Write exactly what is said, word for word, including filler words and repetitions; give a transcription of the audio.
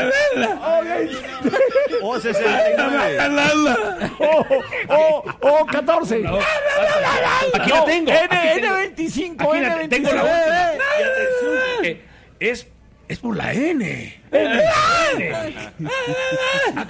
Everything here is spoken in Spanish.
O sesenta y nueve. O, o, o catorce. No, aquí la tengo. N, Aquí N tengo. veinticinco, Aquí N la veinticinco. tengo la última. Y atención, eh, es, es por la N. N.